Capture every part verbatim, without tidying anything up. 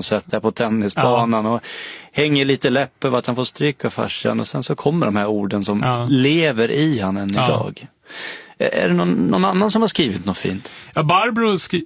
sätt där på tennisbanan ja. och hänger lite läpp över att han får stryk av farsan, och sen så kommer de här orden som ja. lever i han än ja. idag. Är det någon, någon annan som har skrivit något fint? Ja, Barbro, skri-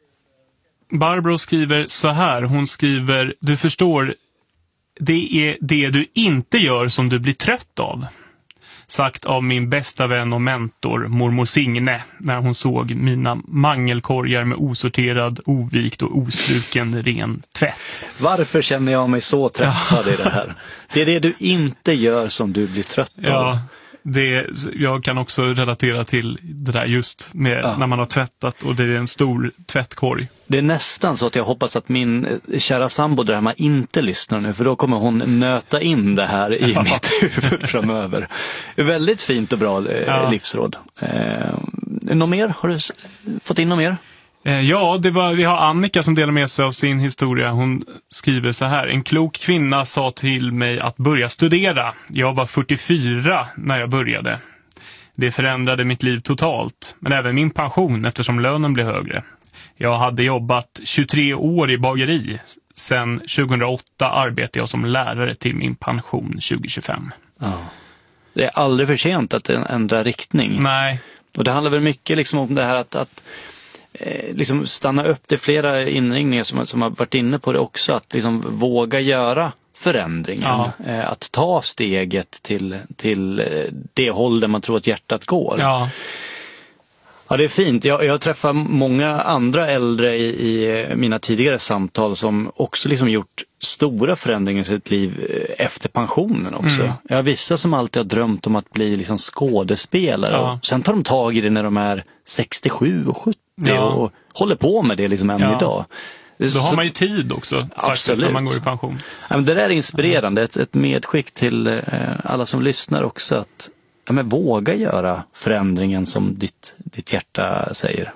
Barbro skriver så här. Hon skriver, du förstår, det är det du inte gör som du blir trött av. Sagt av min bästa vän och mentor, mormor Signe, när hon såg mina mangelkorgar med osorterad, ovikt och ostruken ren tvätt. Varför känner jag mig så träffad i det här? Det är det du inte gör som du blir trött av. Ja. Det, jag kan också relatera till det där just med ja. när man har tvättat och det är en stor tvättkorg. Det är nästan så att jag hoppas att min kära sambo där hemma inte lyssnar nu, för då kommer hon nöta in det här i ja. mitt huvud framöver. Väldigt fint och bra eh, ja. livsråd. Eh, något mer? Har du fått in något mer? Ja, det var, vi har Annika som delar med sig av sin historia. Hon skriver så här. En klok kvinna sa till mig att börja studera. Jag var fyrtiofyra när jag började. Det förändrade mitt liv totalt, men även min pension eftersom lönen blev högre. Jag hade jobbat tjugotre år i bageri. Sen tjugohundraåtta arbetade jag som lärare till min pension tjugo tjugofem. Ja. Det är aldrig för sent att ändra riktning. Nej. Och det handlar väl mycket liksom om det här att... att liksom stanna upp. Det är flera inringningar som, som har varit inne på det också, att liksom våga göra förändringen, ja. att ta steget till, till det håll där man tror att hjärtat går. Ja. Ja, det är fint. Jag, jag träffar många andra äldre i, i mina tidigare samtal som också liksom gjort stora förändringar i sitt liv efter pensionen också. Mm. Jag har vissa som alltid har drömt om att bli liksom skådespelare. Ja. Och sen tar de tag i det när de är sextiosju och sjuttio ja. och håller på med det liksom än ja. idag. Då så, har man ju tid också faktiskt, när man går i pension. Ja, men det där är inspirerande. Ett, ett medskick till eh, alla som lyssnar också, att ja, men våga göra förändringen som ditt, ditt hjärta säger.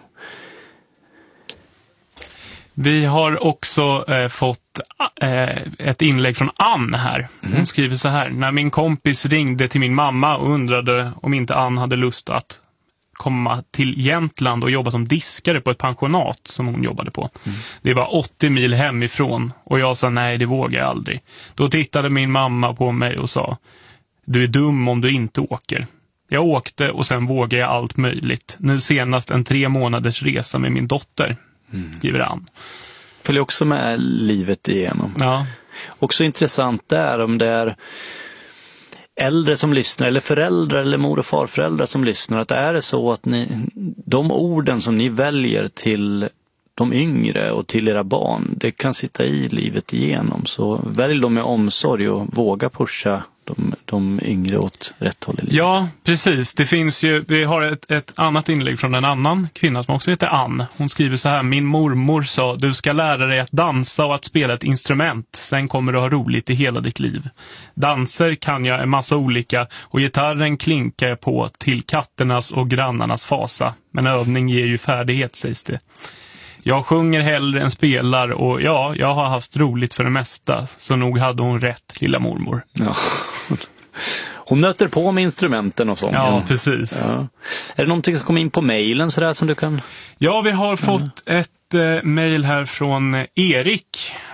Vi har också eh, fått eh, ett inlägg från Ann här. Hon mm. skriver så här. När min kompis ringde till min mamma och undrade om inte Ann hade lust att komma till Jämtland och jobba som diskare på ett pensionat som hon jobbade på. Mm. Det var åttio mil hemifrån och jag sa nej, det vågar jag aldrig. Då tittade min mamma på mig och sa: du är dum om du inte åker. Jag åkte och sen vågade jag allt möjligt. Nu senast en tre månaders resa med min dotter, mm. skriver han. Följer också med livet igenom. Ja. Också intressant där om det är äldre som lyssnar, eller föräldrar eller mor- och farföräldrar som lyssnar, att är det så att ni, de orden som ni väljer till de yngre och till era barn, det kan sitta i livet igenom. Så välj dem med omsorg och våga pusha de, de yngre åt rätt håll i livet. Ja, precis. Det finns ju, vi har ett, ett annat inlägg från en annan kvinna som också heter Ann. Hon skriver så här: min mormor sa, du ska lära dig att dansa och att spela ett instrument. Sen kommer du ha roligt i hela ditt liv. Danser kan jag en massa olika och gitarren klinkar jag på till katternas och grannarnas fasa. Men övning ger ju färdighet, sägs det. Jag sjunger hellre än spelar och ja, jag har haft roligt för det mesta. Så nog hade hon rätt, lilla mormor. Ja. Hon nöter på med instrumenten och sånt. Ja, precis. Ja. Är det någonting som kommer in på mejlen sådär som du kan... Ja, vi har fått mm. ett eh, mejl här från Erik.